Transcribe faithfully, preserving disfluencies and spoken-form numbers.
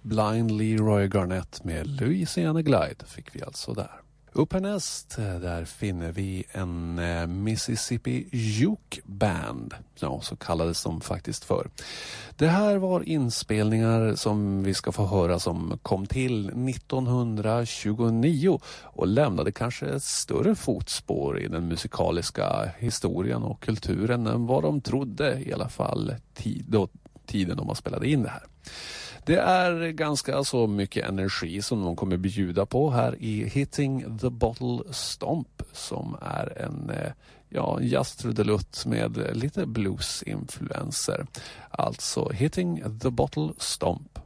Blind Leroy Garnett med Louisiana Glide fick vi alltså där. Upp härnäst, där finner vi en eh, Mississippi Juke Band, ja, så kallades de faktiskt för. Det här var inspelningar som vi ska få höra som kom till nittonhundratjugonio och lämnade kanske ett större fotspår i den musikaliska historien och kulturen än vad de trodde, i alla fall tid, då, tiden de spelade in det här. Det är ganska så mycket energi som de kommer bjuda på här i Hitting the Bottle Stomp, som är en ja, jazztrudelutt med lite blues-influenser. Alltså Hitting the Bottle Stomp.